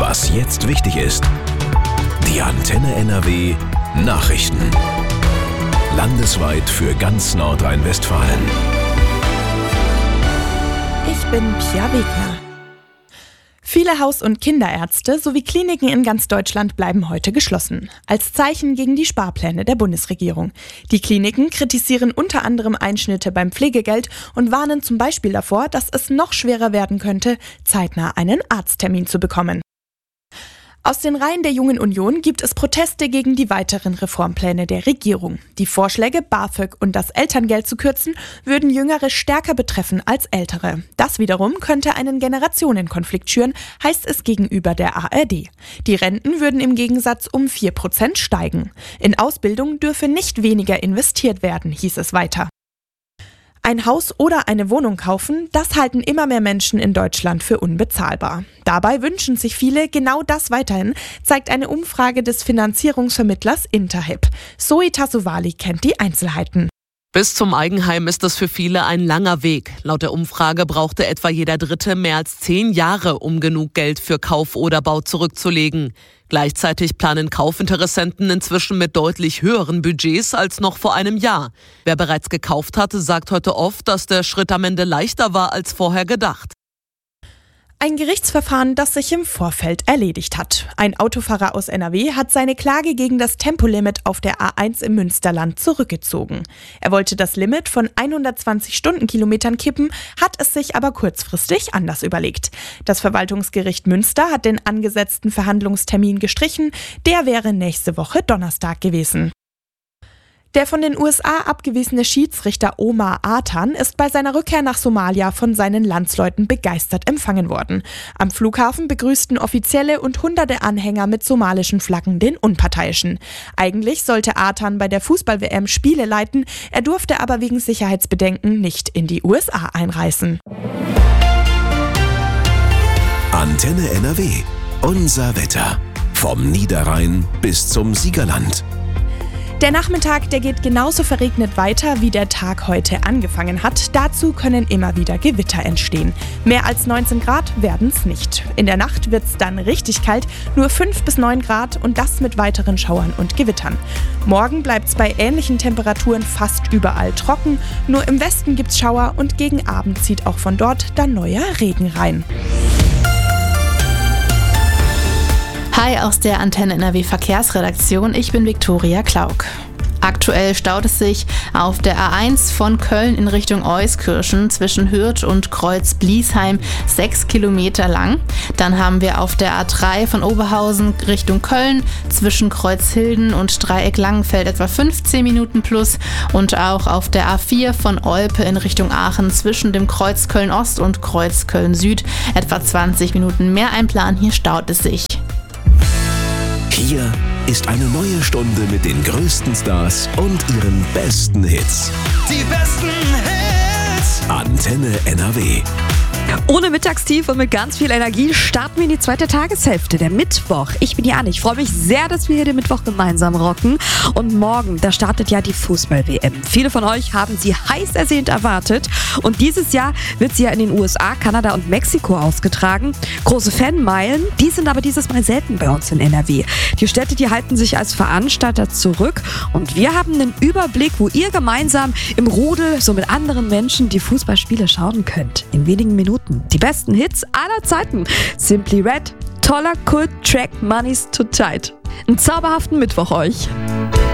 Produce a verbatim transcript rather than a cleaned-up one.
Was jetzt wichtig ist. Die Antenne N R W Nachrichten. Landesweit für ganz Nordrhein-Westfalen. Ich bin Pia Wegner. Viele Haus- und Kinderärzte sowie Kliniken in ganz Deutschland bleiben heute geschlossen. Als Zeichen gegen die Sparpläne der Bundesregierung. Die Kliniken kritisieren unter anderem Einschnitte beim Pflegegeld und warnen zum Beispiel davor, dass es noch schwerer werden könnte, zeitnah einen Arzttermin zu bekommen. Aus den Reihen der Jungen Union gibt es Proteste gegen die weiteren Reformpläne der Regierung. Die Vorschläge, BAföG und das Elterngeld zu kürzen, würden Jüngere stärker betreffen als Ältere. Das wiederum könnte einen Generationenkonflikt schüren, heißt es gegenüber der A R D. Die Renten würden im Gegensatz um vier Prozent steigen. In Ausbildung dürfe nicht weniger investiert werden, hieß es weiter. Ein Haus oder eine Wohnung kaufen, das halten immer mehr Menschen in Deutschland für unbezahlbar. Dabei wünschen sich viele genau das weiterhin, zeigt eine Umfrage des Finanzierungsvermittlers Interhyp. Zoe Tassovali kennt die Einzelheiten. Bis zum Eigenheim ist es für viele ein langer Weg. Laut der Umfrage brauchte etwa jeder Dritte mehr als zehn Jahre, um genug Geld für Kauf oder Bau zurückzulegen. Gleichzeitig planen Kaufinteressenten inzwischen mit deutlich höheren Budgets als noch vor einem Jahr. Wer bereits gekauft hatte, sagt heute oft, dass der Schritt am Ende leichter war als vorher gedacht. Ein Gerichtsverfahren, das sich im Vorfeld erledigt hat. Ein Autofahrer aus N R W hat seine Klage gegen das Tempolimit auf der A eins im Münsterland zurückgezogen. Er wollte das Limit von hundertzwanzig Stundenkilometern kippen, hat es sich aber kurzfristig anders überlegt. Das Verwaltungsgericht Münster hat den angesetzten Verhandlungstermin gestrichen. Der wäre nächste Woche Donnerstag gewesen. Der von den U S A abgewiesene Schiedsrichter Omar Artan ist bei seiner Rückkehr nach Somalia von seinen Landsleuten begeistert empfangen worden. Am Flughafen begrüßten Offizielle und hunderte Anhänger mit somalischen Flaggen den Unparteiischen. Eigentlich sollte Artan bei der Fußball-W M Spiele leiten, er durfte aber wegen Sicherheitsbedenken nicht in die U S A einreisen. Antenne N R W. Unser Wetter. Vom Niederrhein bis zum Siegerland. Der Nachmittag, der geht genauso verregnet weiter, wie der Tag heute angefangen hat. Dazu können immer wieder Gewitter entstehen. Mehr als neunzehn Grad werden es nicht. In der Nacht wird es dann richtig kalt, nur fünf bis neun Grad und das mit weiteren Schauern und Gewittern. Morgen bleibt es bei ähnlichen Temperaturen fast überall trocken. Nur im Westen gibt es Schauer und gegen Abend zieht auch von dort dann neuer Regen rein. Hi aus der Antenne N R W Verkehrsredaktion, ich bin Viktoria Klauk. Aktuell staut es sich auf der A eins von Köln in Richtung Euskirchen zwischen Hürth und Kreuz-Bliesheim sechs Kilometer lang. Dann haben wir auf der A drei von Oberhausen Richtung Köln zwischen Kreuzhilden und Dreieck-Langenfeld etwa fünfzehn Minuten plus und auch auf der A vier von Olpe in Richtung Aachen zwischen dem Kreuz Köln-Ost und Kreuz Köln-Süd etwa zwanzig Minuten mehr einplanen. Hier staut es sich. Hier ist eine neue Stunde mit den größten Stars und ihren besten Hits. Die besten Hits. Antenne N R W. Ohne Mittagstief und mit ganz viel Energie starten wir in die zweite Tageshälfte, der Mittwoch. Ich bin die Anne, ich freue mich sehr, dass wir hier den Mittwoch gemeinsam rocken. Und morgen, da startet ja die Fußball-W M. Viele von euch haben sie heiß ersehnt erwartet. Und dieses Jahr wird sie ja in den U S A, Kanada und Mexiko ausgetragen. Große Fanmeilen, die sind aber dieses Mal selten bei uns in N R W. Die Städte, die halten sich als Veranstalter zurück. Und wir haben einen Überblick, wo ihr gemeinsam im Rudel, so mit anderen Menschen, die Fußballspiele schauen könnt. In wenigen Minuten. Die besten Hits aller Zeiten. Simply Red, toller Kult-Track Money's Too Tight. Einen zauberhaften Mittwoch euch.